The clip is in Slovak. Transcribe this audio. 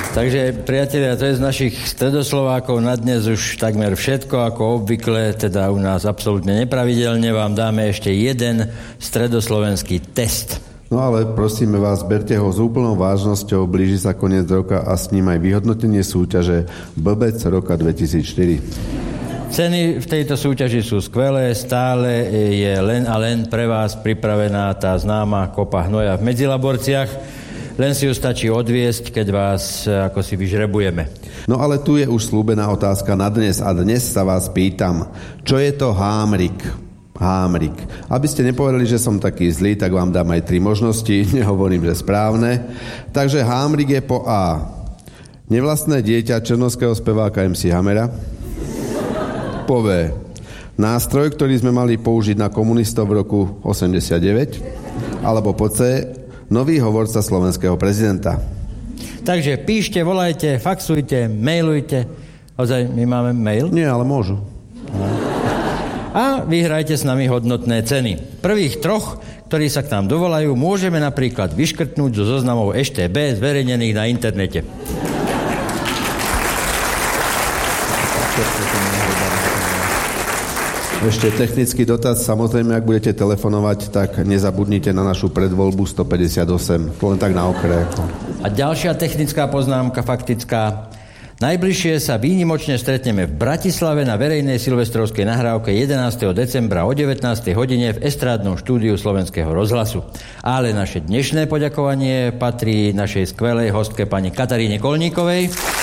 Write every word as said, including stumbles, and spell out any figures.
Takže, priatelia, to je z našich stredoslovákov na dnes už takmer všetko, ako obvykle, teda u nás absolútne nepravidelne. Vám dáme ešte jeden stredoslovenský test. No ale prosíme vás, berte ho s úplnou vážnosťou, blíži sa koniec roka a s ním aj vyhodnotenie súťaže Blbec roka dvetisícštyri. Ceny v tejto súťaži sú skvelé, stále je len a len pre vás pripravená tá známa kopa hnoja v Medzilaborciach. Len si ju stačí odviesť, keď vás ako si vyžrebujeme. No ale tu je už slúbená otázka na dnes a dnes sa vás pýtam, čo je to hámrik? Hámrik. Aby ste nepovedali, že som taký zlý, tak vám dám aj tri možnosti, nehovorím, že správne. Takže hámrik je po A. Nevlastné dieťa černovského speváka em cé Hamera. Po B. Nástroj, ktorý sme mali použiť na komunistov v roku osemdesiatdeväť. Alebo po C. Nový hovorca slovenského prezidenta. Takže píšte, volajte, faxujte, mailujte. Ozaj, my máme mail? Nie, ale môžu. A vyhrajte s nami hodnotné ceny. Prvých troch, ktorí sa k nám dovolajú, môžeme napríklad vyškrtnúť zo zoznamov eš té bé zverejnených na internete. Ešte technický dotaz, samozrejme, ak budete telefonovať, tak nezabudnite na našu predvoľbu stopäťdesiatosem. To len tak na okraj. A ďalšia technická poznámka, faktická. Najbližšie sa výnimočne stretneme v Bratislave na verejnej silvestrovskej nahrávke jedenásteho decembra o devätnástej hodine v estrádnom štúdiu Slovenského rozhlasu. Ale naše dnešné poďakovanie patrí našej skvelej hostke pani Kataríne Kolníkovej.